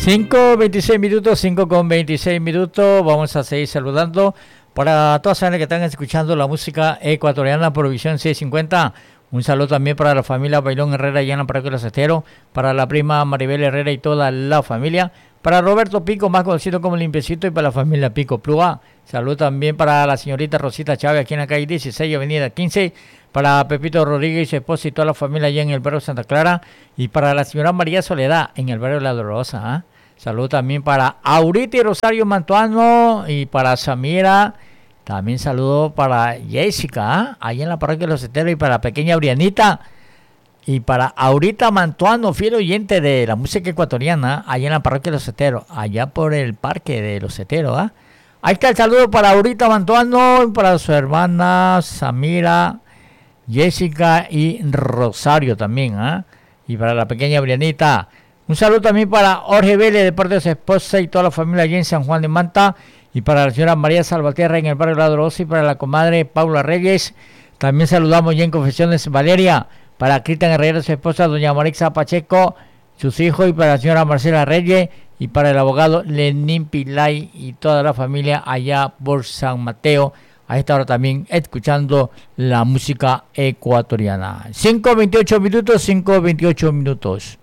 5:26 minutos, 5:26 minutos. Vamos a seguir saludando para todas las que están escuchando la música ecuatoriana por Visión 650. Un saludo también para la familia Bailón Herrera y en la parroquia de Los Esteros, para la prima Maribel Herrera y toda la familia, para Roberto Pico, más conocido como Limpiecito, y para la familia Pico Plúa. Saludo también para la señorita Rosita Chávez, aquí en la calle 16, avenida 15, para Pepito Rodríguez y su esposa y toda la familia allá en el barrio Santa Clara, y para la señora María Soledad, en el barrio La Dolorosa. ¿eh? Saludo también para Aurita y Rosario Mantuano, y para Samira. También saludo para Jessica, ahí en la parroquia de Los Esteros, y para la pequeña Brianita, y para Aurita Mantuano, fiel oyente de la música ecuatoriana, allá en la parroquia de Los Esteros, allá por el parque de Los Esteros. Ahí está el saludo para Aurita Mantuano, y para su hermana Samira, Jessica y Rosario también, y para la pequeña Brianita. Un saludo también para Jorge Vélez, de parte de su esposa y toda la familia allí en San Juan de Manta, y para la señora María Salvatierra en el barrio La Dolorosa, y para la comadre Paula Reyes. También saludamos ya en Confesiones Valeria, para Cristian Herrera, su esposa, doña Marixa Pacheco, sus hijos, y para la señora Marcela Reyes, y para el abogado Lenín Pilay y toda la familia allá por San Mateo. A esta hora también escuchando la música ecuatoriana. 5:28 minutos, 5:28 minutos.